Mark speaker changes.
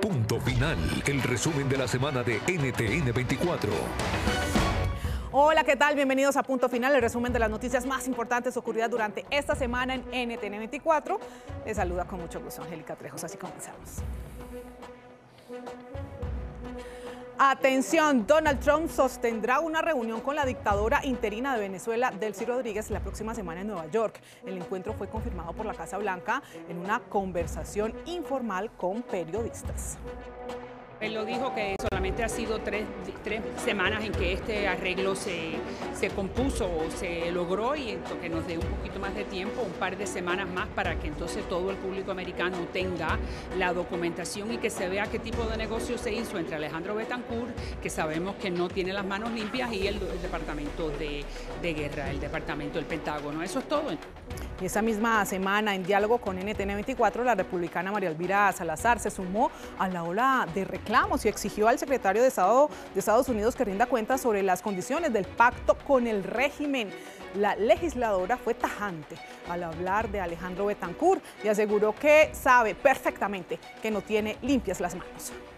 Speaker 1: Punto Final, el resumen de la semana de NTN 24.
Speaker 2: Hola, ¿qué tal? Bienvenidos a Punto Final, el resumen de las noticias más importantes ocurridas durante esta semana en NTN 24. Les saluda con mucho gusto Angélica Trejos, así comenzamos. Atención, Donald Trump sostendrá una reunión con la dictadora interina de Venezuela, Delcy Rodríguez, la próxima semana en Nueva York. El encuentro fue confirmado por la Casa Blanca en una conversación informal con periodistas.
Speaker 3: Él lo dijo que solamente ha sido tres semanas en que este arreglo se compuso o se logró, y que nos dé un poquito más de tiempo, un par de semanas más, para que entonces todo el público americano tenga la documentación y que se vea qué tipo de negocio se hizo entre Alejandro Betancourt, que sabemos que no tiene las manos limpias, y el Departamento de Guerra, el Departamento del Pentágono. Eso es todo.
Speaker 2: Y esa misma semana, en diálogo con NTN 24, la republicana María Elvira Salazar se sumó a la ola de reclamos y exigió al secretario de Estado de Estados Unidos que rinda cuentas sobre las condiciones del pacto con el régimen. La legisladora fue tajante al hablar de Alejandro Betancourt y aseguró que sabe perfectamente que no tiene limpias las manos.